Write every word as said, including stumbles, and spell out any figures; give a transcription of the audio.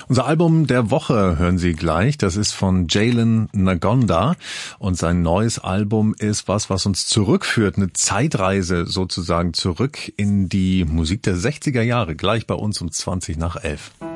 Unser Album der Woche hören Sie gleich. Das ist von Jalen Ngonda und sein neues Album ist was, was uns zurückführt, eine Zeitreise sozusagen zurück in die Musik der sechziger Jahre, gleich bei uns um zwanzig nach elf.